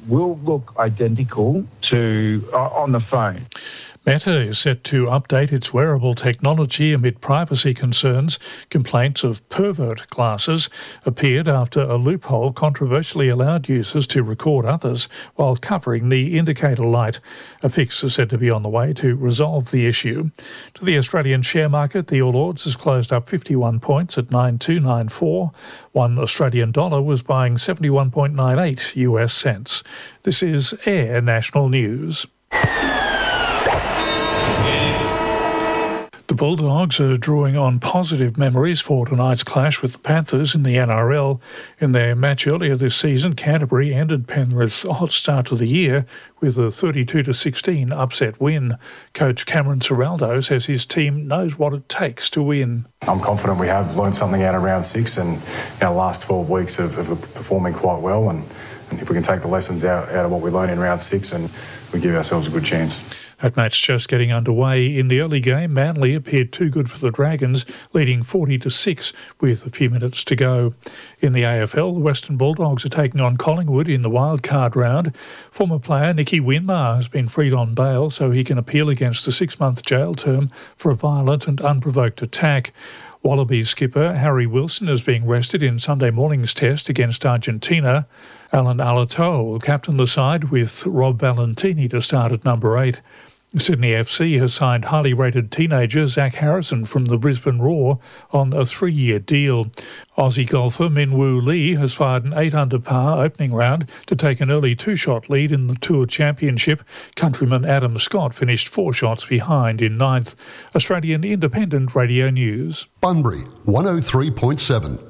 will look identical to on the phone. Meta is set to update its wearable technology amid privacy concerns. Complaints of pervert glasses appeared after a loophole controversially allowed users to record others while covering the indicator light. A fix is said to be on the way to resolve the issue. To the Australian share market, the All Ords has closed up 51 points at 9294. One Australian dollar was buying 71.98 US cents. This is Air National News. The Bulldogs are drawing on positive memories for tonight's clash with the Panthers in the NRL. In their match earlier this season, Canterbury ended Penrith's hot start to the year with a 32-16 upset win. Coach Cameron Ciraldo says his team knows what it takes to win. I'm confident we have learned something out of round 6 and our last 12 weeks of performing quite well. And if we can take the lessons out of what we learned in round 6, and we give ourselves a good chance. That match just getting underway. In the early game, Manly appeared too good for the Dragons, leading 40-6 with a few minutes to go. In the AFL, the Western Bulldogs are taking on Collingwood in the wildcard round. Former player Nicky Winmar has been freed on bail so he can appeal against the 6-month jail term for a violent and unprovoked attack. Wallabies skipper Harry Wilson is being rested in Sunday morning's test against Argentina. Alan Alatoa will captain the side with Rob Valentini to start at number 8. Sydney FC has signed highly rated teenager Zach Harrison from the Brisbane Roar on a 3-year deal. Aussie golfer Min Woo Lee has fired an 8-under par opening round to take an early 2-shot lead in the Tour Championship. Countryman Adam Scott finished 4 shots behind in 9th. Australian Independent Radio News. Bunbury 103.7.